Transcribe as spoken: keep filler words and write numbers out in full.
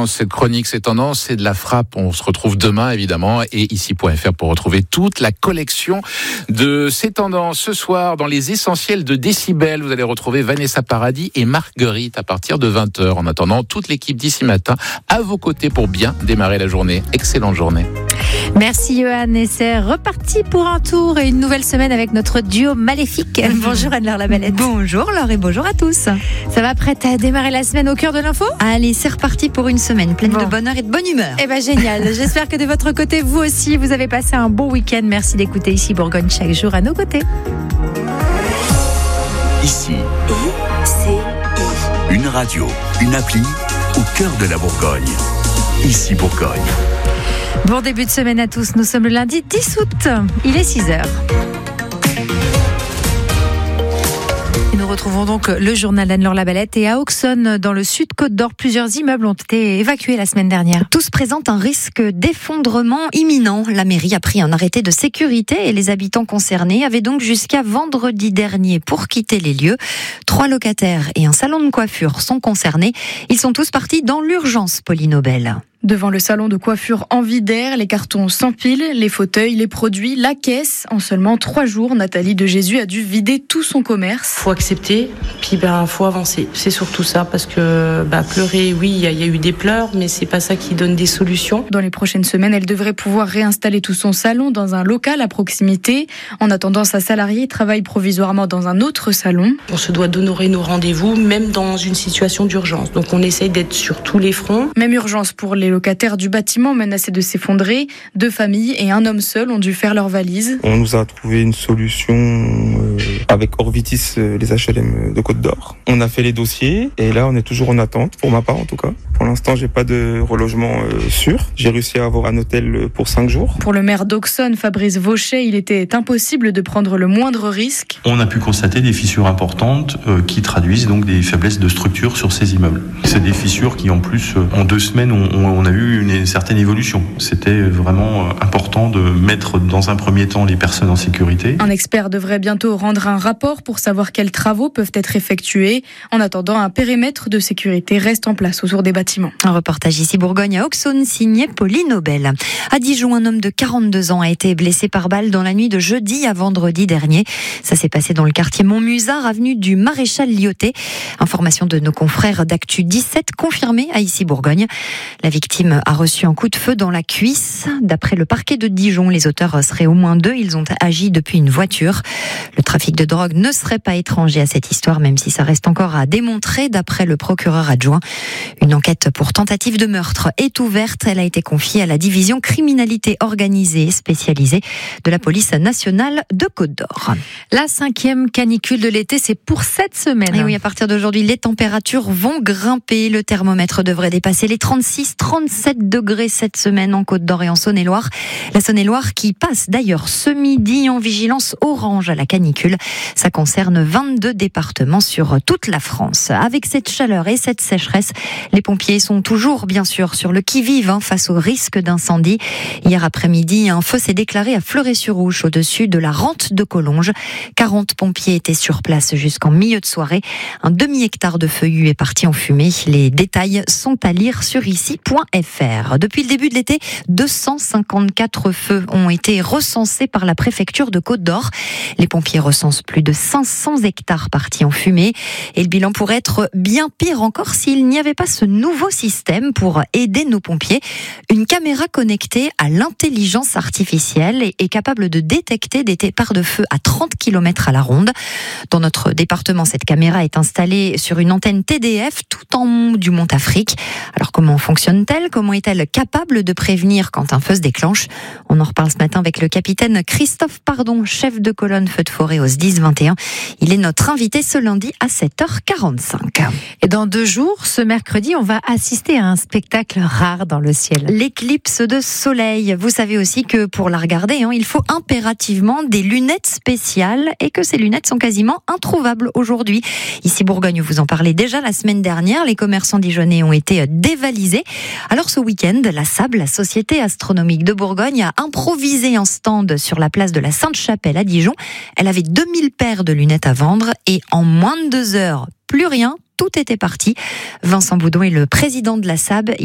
commence cette chronique, ces tendances, c'est de la frappe. On se retrouve demain, évidemment, et ici point F R pour retrouver toute la collection de ces tendances. Ce soir, dans les essentiels de Décibel, vous allez retrouver Vanessa Paradis et Marguerite à partir de vingt heures. En attendant, toute l'équipe d'ici matin à vos côtés pour bien démarrer la journée. Excellente journée. Merci Johan, et c'est reparti pour un tour et une nouvelle semaine avec notre duo maléfique. Bonjour Anne-Laure Lavalette. Bonjour Laure et bonjour à tous. Ça va, prête à démarrer la semaine au cœur de l'info ? Allez, c'est reparti pour une semaine pleine bon. de bonheur et de bonne humeur. Eh ben génial, j'espère que de votre côté, vous aussi, vous avez passé un bon week-end. Merci d'écouter Ici Bourgogne chaque jour à nos côtés. Ici, une radio, une appli au cœur de la Bourgogne. Ici Bourgogne. Bon début de semaine à tous, nous sommes le lundi dix août, il est six heures. Et nous retrouvons donc le journal d'Anne-Laure Lavalette. Et à Auxonne, dans le sud Côte d'Or, plusieurs immeubles ont été évacués la semaine dernière. Tous présentent un risque d'effondrement imminent. La mairie a pris un arrêté de sécurité et les habitants concernés avaient donc jusqu'à vendredi dernier pour quitter les lieux. Trois locataires et un salon de coiffure sont concernés. Ils sont tous partis dans l'urgence, Pauline Aubel. Devant le salon de coiffure en vide air, les cartons s'empilent, les fauteuils, les produits, la caisse. En seulement trois jours, Nathalie de Jésus a dû vider tout son commerce. Faut accepter, puis ben faut avancer. C'est surtout ça, parce que bah, pleurer, oui, il y, y a eu des pleurs, mais c'est pas ça qui donne des solutions. Dans les prochaines semaines, elle devrait pouvoir réinstaller tout son salon dans un local à proximité. En attendant, sa salariée travaille provisoirement dans un autre salon. On se doit d'honorer nos rendez-vous, même dans une situation d'urgence. Donc on essaye d'être sur tous les fronts. Même urgence pour les locataires du bâtiment menacés de s'effondrer. Deux familles et un homme seul ont dû faire leurs valises. On nous a trouvé une solution euh, avec Orvitis, euh, les H L M de Côte d'Or. On a fait les dossiers et là on est toujours en attente, pour ma part en tout cas. Pour l'instant, j'ai pas de relogement euh, sûr. J'ai réussi à avoir un hôtel pour cinq jours. Pour le maire d'Auxonne, Fabrice Vauchet, il était impossible de prendre le moindre risque. On a pu constater des fissures importantes euh, qui traduisent donc des faiblesses de structure sur ces immeubles. C'est des fissures qui en plus, euh, en deux semaines, on, on a eu une, une certaine évolution. C'était vraiment euh, important de mettre dans un premier temps les personnes en sécurité. Un expert devrait bientôt rendre un rapport pour savoir quels travaux peuvent être effectués. En attendant, un périmètre de sécurité reste en place autour des bâtiments. Un reportage ici Bourgogne à Auxonne signé Pauline Aubel. À Dijon, un homme de quarante-deux ans a été blessé par balle dans la nuit de jeudi à vendredi dernier. Ça s'est passé dans le quartier Montmusard, avenue du Maréchal Lyoté. Information de nos confrères d'Actu dix-sept confirmée à ici Bourgogne. La victime a reçu un coup de feu dans la cuisse. D'après le parquet de Dijon, les auteurs seraient au moins deux. Ils ont agi depuis une voiture. Le trafic de drogue ne serait pas étranger à cette histoire, même si ça reste encore à démontrer d'après le procureur adjoint. Une enquête pour tentative de meurtre est ouverte. Elle a été confiée à la division criminalité organisée spécialisée de la police nationale de Côte d'Or. La cinquième canicule de l'été, c'est pour cette semaine. Et oui, à partir d'aujourd'hui, les températures vont grimper. Le thermomètre devrait dépasser les trente-six trente-sept degrés cette semaine en Côte d'Or et en Saône-et-Loire. La Saône-et-Loire qui passe d'ailleurs ce midi en vigilance orange à la canicule. Ça concerne vingt-deux départements sur toute la France. Avec cette chaleur et cette sécheresse, les pompiers sont toujours, bien sûr, sur le qui-vive hein, face au risque d'incendie. Hier après-midi, un feu s'est déclaré à Fleuret-sur-Ouche, au-dessus de la Rente de Collonges. quarante pompiers étaient sur place jusqu'en milieu de soirée. Un demi-hectare de feuillus est parti en fumée. Les détails sont à lire sur ici point F R. Depuis le début de l'été, deux cent cinquante-quatre feux ont été recensés par la préfecture de Côte d'Or. Les pompiers recensent plus de cinq cents hectares partis en fumée. Et le bilan pourrait être bien pire encore s'il n'y avait pas ce nouveau système pour aider nos pompiers. Une caméra connectée à l'intelligence artificielle est capable de détecter des départs de feu à trente kilomètres à la ronde. Dans notre département, cette caméra est installée sur une antenne T D F tout en haut du Mont Afrique. Alors comment fonctionne-t-elle ? Comment est-elle capable de prévenir quand un feu se déclenche ? On en reparle ce matin avec le capitaine Christophe Pardon, chef de colonne feu de forêt au S D I S vingt et un. Il est notre invité ce lundi à sept heures quarante-cinq. Et dans deux jours, ce mercredi, on va assister à un spectacle rare dans le ciel. L'éclipse de soleil. Vous savez aussi que pour la regarder, hein, il faut impérativement des lunettes spéciales et que ces lunettes sont quasiment introuvables aujourd'hui. Ici Bourgogne, vous en parlez déjà la semaine dernière. Les commerçants dijonnais ont été dévalisés. Alors ce week-end, la S A B, la Société astronomique de Bourgogne, a improvisé un stand sur la place de la Sainte-Chapelle à Dijon. Elle avait deux mille paires de lunettes à vendre et en moins de deux heures, plus rien, tout était parti. Vincent Boudon est le président de la S A B.